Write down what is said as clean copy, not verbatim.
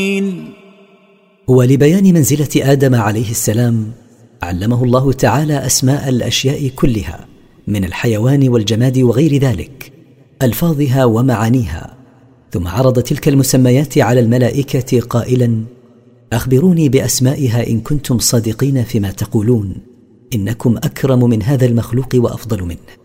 ولبيان منزلة آدم عليه السلام علمه الله تعالى أسماء الأشياء كلها من الحيوان والجماد وغير ذلك، ألفاظها ومعانيها، ثم عرض تلك المسميات على الملائكة قائلا: أخبروني بأسمائها إن كنتم صادقين فيما تقولون، إنكم أكرم من هذا المخلوق وأفضل منه.